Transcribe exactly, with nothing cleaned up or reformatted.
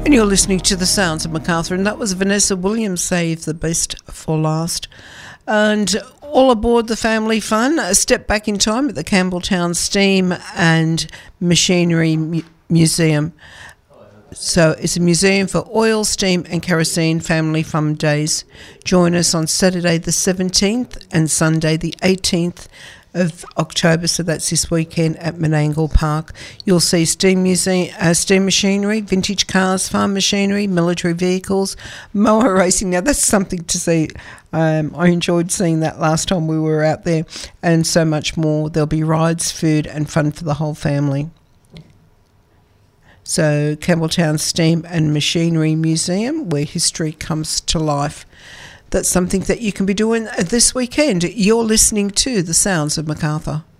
And you're listening to the sounds of Macarthur, and that was Vanessa Williams, Save the Best for Last. And all aboard the family fun, a step back in time at the Campbelltown Steam and Machinery Mu- Museum. So it's a museum for oil, steam and kerosene family fun days. Join us on Saturday the seventeenth and Sunday the eighteenth of October, so that's this weekend at Menangle Park. You'll see steam museum, uh, steam machinery, vintage cars, farm machinery, military vehicles, mower racing. Now that's something to see. Um, I enjoyed seeing that last time we were out there, and so much more. There'll be rides, food and fun for the whole family. So Campbelltown Steam and Machinery Museum, where history comes to life. That's something that you can be doing this weekend. You're listening to the sounds of Macarthur.